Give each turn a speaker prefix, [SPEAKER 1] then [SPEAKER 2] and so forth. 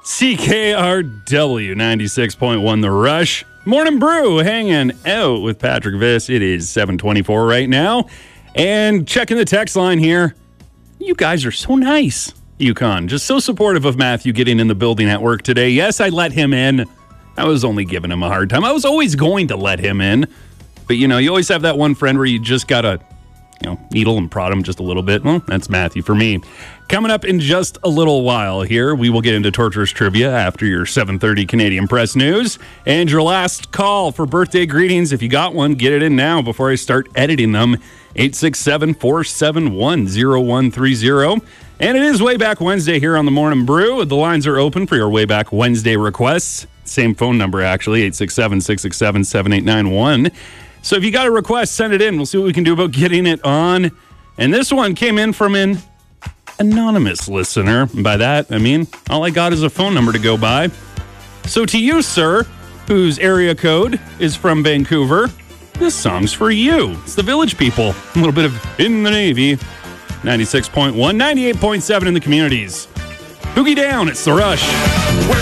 [SPEAKER 1] CKRW 96.1 The Rush. Morning Brew hanging out with Patrick Viss. It is 7:24 right now. And checking the text line here. You guys are so nice, Yukon. Just so supportive of Matthew getting in the building at work today. Yes, I let him in. I was only giving him a hard time. I was always going to let him in. But, you always have that one friend where you just got to, needle and prod him just a little bit. Well, that's Matthew for me. Coming up in just a little while here, we will get into Torturous Trivia after your 7:30 Canadian Press News. And your last call for birthday greetings. If you got one, get it in now before I start editing them. 867-471-0130. And it is Way Back Wednesday here on the Morning Brew. The lines are open for your Way Back Wednesday requests. Same phone number, actually, 867-667-7891. So if you got a request, send it in. We'll see what we can do about getting it on. And this one came in from an anonymous listener. And by that, I mean, all I got is a phone number to go by. So to you, sir, whose area code is from Vancouver, this song's for you. It's the Village People. A little bit of In the Navy. 96.1, 98.7 in the communities. Boogie down, it's The Rush.